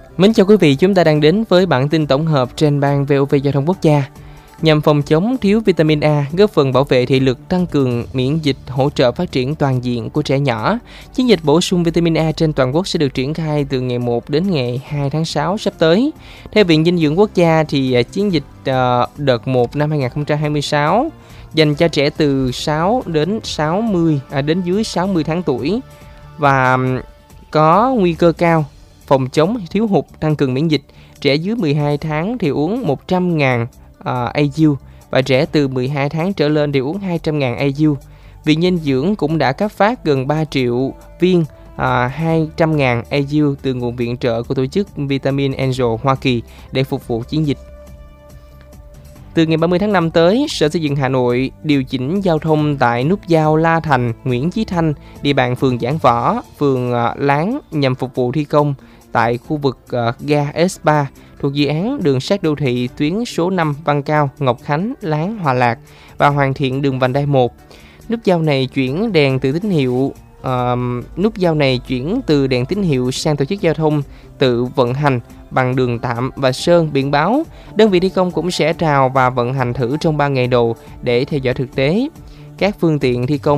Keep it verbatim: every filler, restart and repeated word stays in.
Mến chào quý vị, chúng ta đang đến với bản tin tổng hợp trên ban vê o vê Giao thông Quốc gia. Nhằm phòng chống thiếu vitamin A, góp phần bảo vệ thị lực, tăng cường miễn dịch, hỗ trợ phát triển toàn diện của trẻ nhỏ, chiến dịch bổ sung vitamin A trên toàn quốc sẽ được triển khai từ ngày một đến ngày hai tháng sáu sắp tới. Theo Viện Dinh dưỡng Quốc gia, thì chiến dịch uh, đợt một năm hai không hai sáu dành cho trẻ từ sáu đến sáu mươi à, đến dưới sáu mươi tháng tuổi và có nguy cơ cao phòng chống thiếu hụt, tăng cường miễn dịch. Trẻ dưới mười hai tháng thì uống một trăm nghìn uh, a u và trẻ từ mười hai tháng trở lên thì uống hai trăm nghìn a u. Viện Dinh dưỡng cũng đã cấp phát gần ba triệu viên uh, hai trăm nghìn a u từ nguồn viện trợ của tổ chức Vitamin Angel Hoa Kỳ để phục vụ chiến dịch. Từ ngày ba mươi tháng năm tới, Sở Xây dựng Hà Nội điều chỉnh giao thông tại nút giao La Thành, Nguyễn Chí Thanh, địa bàn phường Giảng Võ, phường uh, Láng nhằm phục vụ thi công tại khu vực uh, ga ét ba thuộc dự án đường sắt đô thị tuyến số năm Văn Cao, Ngọc Khánh, Láng, Hòa Lạc và hoàn thiện đường vành đai một. Nút giao này chuyển đèn từ tín hiệu uh, nút giao này chuyển từ đèn tín hiệu sang tổ chức giao thông tự vận hành bằng đường tạm và sơn biển báo. Đơn vị thi công cũng sẽ trào và vận hành thử trong ba ngày đầu để theo dõi thực tế. Các phương tiện thi công